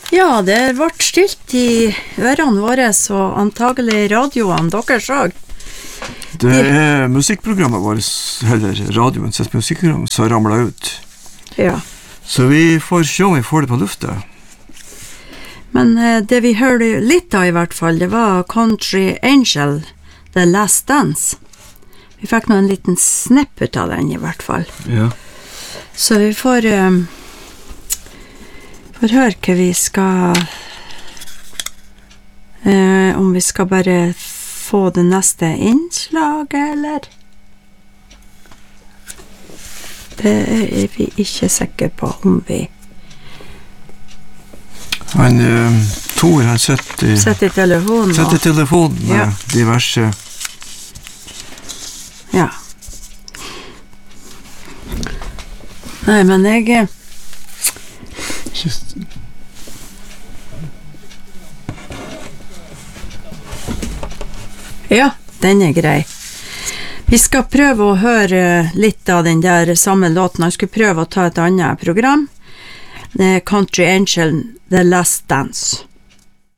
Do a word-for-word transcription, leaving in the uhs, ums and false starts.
Ja, det ble stilt i ørene våre, så antagelig radioene deres også. Det er musikkprogrammet vårt, eller radioen sitt musikkprogram, som ramler ut. Ja. Så vi får se om vi får det på lufta. Men eh, det vi hørte litt av i hvert fall, det var Country Angel, The Last Dance. Vi fikk nå en liten snepp ut av den i hvert fall. Ja. Så vi får, um, får høre hva vi skal, uh, om vi skal bare få det neste innslaget, eller? Det er vi ikke sikre på om vi... Han, uh, Tor, han setter i, Sett i telefonen. setter i telefonen med Ja. diverse... Ja. Nei, men jeg... Just... Ja, den er grei. Vi skal prøve å høre litt av den der samme låten. Jeg skulle prøve å ta et annet program. Country Angel, The Last Dance.